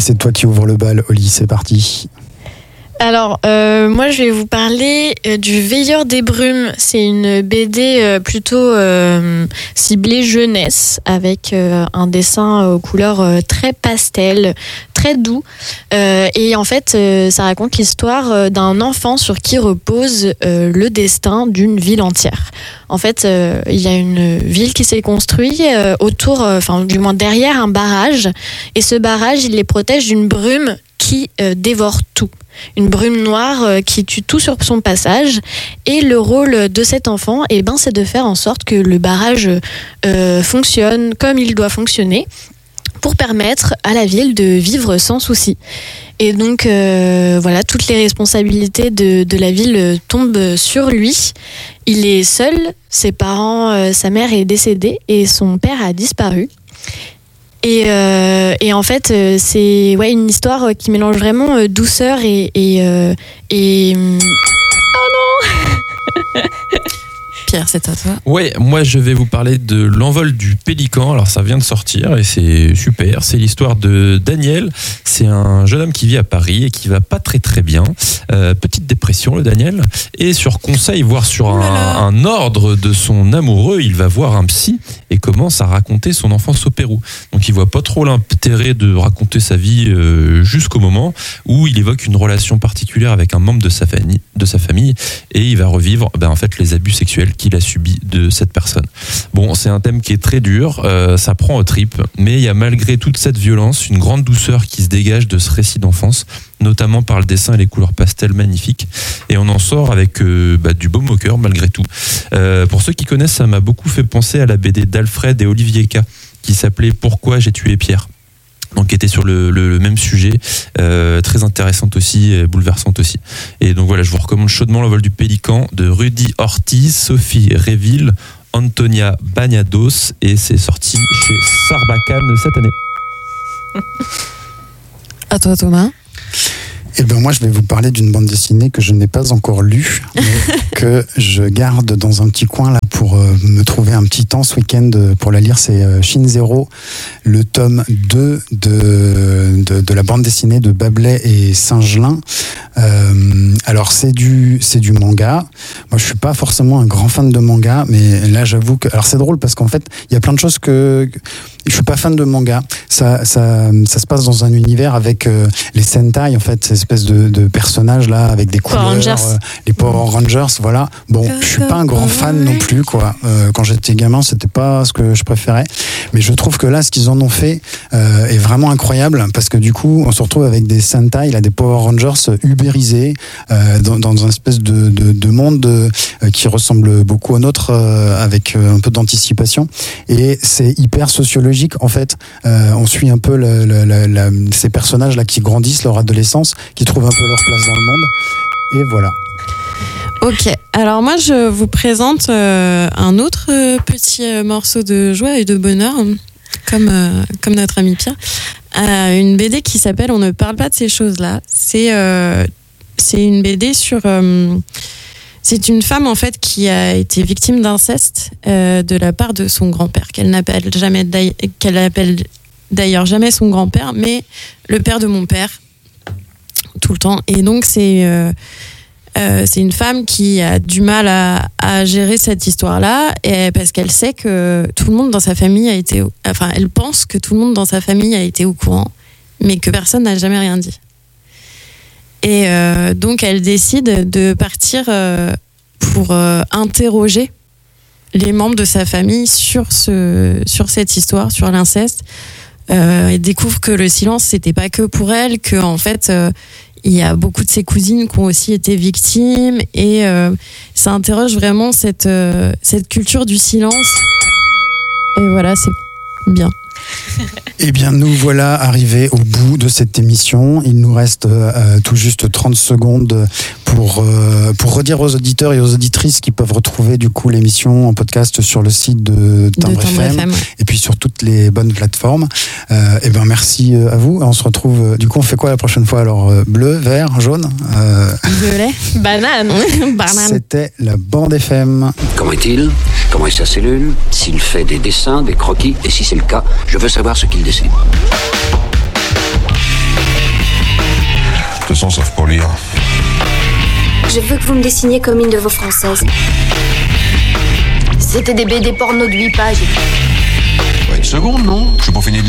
c'est toi qui ouvre le bal, Oli, c'est parti. Alors, moi, je vais vous parler du Veilleur des Brumes. C'est une BD plutôt ciblée jeunesse, avec un dessin aux couleurs très pastel, très doux. Et en fait, ça raconte l'histoire d'un enfant sur qui repose le destin d'une ville entière. En fait, il y a une ville qui s'est construite autour, enfin du moins derrière un barrage. Et ce barrage, il les protège d'une brume qui dévore tout. Une brume noire qui tue tout sur son passage. Et le rôle de cet enfant, c'est de faire en sorte que le barrage fonctionne comme il doit fonctionner pour permettre à la ville de vivre sans souci. Et donc, voilà, toutes les responsabilités de la ville tombent sur lui. Il est seul, ses parents, sa mère est décédée et son père a disparu. Et en fait, c'est une histoire qui mélange vraiment douceur et oh non. Pierre, c'est à toi. Ouais, moi je vais vous parler de L'envol du pélican. Alors ça vient de sortir et c'est super. C'est l'histoire de Daniel. C'est un jeune homme qui vit à Paris et qui va pas très très bien. Petite dépression, le Daniel. Et sur conseil, voire sur un ordre de son amoureux, il va voir un psy et commence à raconter son enfance au Pérou. Donc il voit pas trop l'intérêt de raconter sa vie jusqu'au moment où il évoque une relation particulière avec un membre de sa famille et il va revivre en fait les abus sexuels qu'il a subis de cette personne. Bon, c'est un thème qui est très dur, ça prend aux tripes, mais il y a malgré toute cette violence une grande douceur qui se dégage de ce récit d'enfance, notamment par le dessin et les couleurs pastel magnifiques, et on en sort avec du baume au cœur malgré tout. Pour ceux qui connaissent, ça m'a beaucoup fait penser à la BD d'Alfred et Olivier K qui s'appelait Pourquoi j'ai tué Pierre, donc qui était sur le même sujet, très intéressante aussi, bouleversante aussi. Et donc voilà, je vous recommande chaudement L'envol du pélican de Rudy Ortiz, Sophie Réville, Antonia Bagnados, et c'est sorti chez Sarbacane cette année. À toi, Thomas. Eh bien, moi, je vais vous parler d'une bande dessinée que je n'ai pas encore lue, mais que je garde dans un petit coin là pour me trouver un petit temps ce week-end pour la lire. C'est Shin Zero, le tome 2 de la bande dessinée de Babelais et Singelin. Alors, c'est du manga. Moi, je suis pas forcément un grand fan de manga, mais là, j'avoue que... Alors, c'est drôle parce qu'en fait, il y a plein de choses que... Je suis pas fan de manga. Ça se passe dans un univers avec les Sentai, en fait, ces espèces de personnages là avec des couleurs, les Power Rangers, voilà. Bon, je suis pas un grand fan non plus, quoi. Quand j'étais gamin, c'était pas ce que je préférais, mais je trouve que là, ce qu'ils en ont fait est vraiment incroyable parce que du coup, on se retrouve avec des Sentai, là, des Power Rangers ubérisés dans un espèce de monde qui ressemble beaucoup au nôtre, avec un peu d'anticipation, et c'est hyper sociologique. En fait, on suit un peu ces personnages là qui grandissent, leur adolescence, qui trouvent un peu leur place dans le monde, et voilà. Ok, alors moi je vous présente un autre petit morceau de joie et de bonheur, comme notre ami Pierre, une BD qui s'appelle On ne parle pas de ces choses-là. C'est une BD sur... c'est une femme en fait qui a été victime d'inceste de la part de son grand-père, qu'elle appelle d'ailleurs jamais son grand-père, mais le père de mon père tout le temps. Et donc c'est une femme qui a du mal à gérer cette histoire-là, et parce qu'elle sait que tout le monde dans sa famille elle pense que tout le monde dans sa famille a été au courant, mais que personne n'a jamais rien dit. Et donc elle décide de partir pour interroger les membres de sa famille sur cette histoire, sur l'inceste. Elle découvre que le silence, c'était pas que pour elle, que en fait il y a beaucoup de ses cousines qui ont aussi été victimes, et ça interroge vraiment cette culture du silence. Et voilà, c'est bien. Eh bien, nous voilà arrivés au bout de cette émission. Il nous reste tout juste 30 secondes pour redire aux auditeurs et aux auditrices qui peuvent retrouver du coup l'émission en podcast sur le site de Timbre FM, et puis sur toutes les bonnes plateformes. Eh bien, merci à vous. On se retrouve, du coup, on fait quoi la prochaine fois alors? Bleu, vert, jaune, violet, banane. C'était la bande FM. Comment est-il? Comment est sa cellule? S'il fait des dessins, des croquis, et si c'est le cas, je veux savoir ce qu'il dessine. je veux que vous me dessiniez comme une de vos françaises. C'était des BD porno de 8 pages. Une seconde, non? Je suis pas fini de